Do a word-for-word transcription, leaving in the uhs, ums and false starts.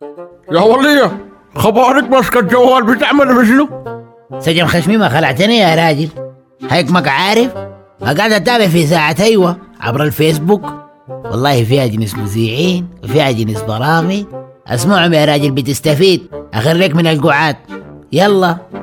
يا ولية، خبارك ماسكة الجوال بتعمل بشنو؟ سجن خشمي ما خلعتني يا راجل. هيكمك عارف قاعد اتابع في ساعة ايوه عبر الفيسبوك. والله فيها جنس مذيعين وفيها جنس برامج، اسمعهم يا راجل بتستفيد. اخرك من القعاد. يلا